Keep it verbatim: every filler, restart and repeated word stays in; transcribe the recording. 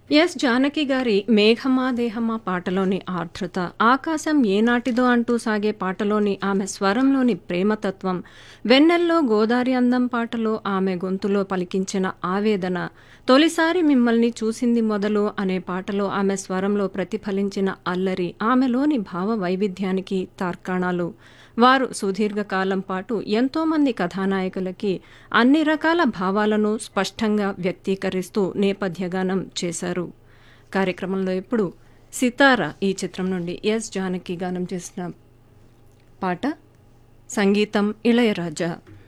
Yes Janaki గారి 'మేఘమా దేహమా' పాటలోని ఆర్ద్రత, ఆకాశం ఏనాటిదో అంటూ సాగే పాటలోని ఆమె స్వరంలోని ప్రేమతత్వం, వెన్నెల్లో గోదారి అందం పాటలో ఆమె గొంతులో పలికించిన ఆవేదన, తొలిసారి మిమ్మల్ని చూసింది మొదలు అనే పాటలో ఆమె స్వరంలో ప్రతిఫలించిన అల్లరి, ఆమెలోని భావ వైవిధ్యానికి తార్కాణాలు. వారు సుదీర్ఘకాలం పాటు ఎంతోమంది కథానాయకులకి అన్ని రకాల భావాలను స్పష్టంగా వ్యక్తీకరిస్తూ నేపథ్యగానం చేశారు. కార్యక్రమంలో ఇప్పుడు 'సితార' ఈ చిత్రం నుండి ఎస్ జానకి గానం చేసిన పాట, సంగీతం ఇళయరాజా.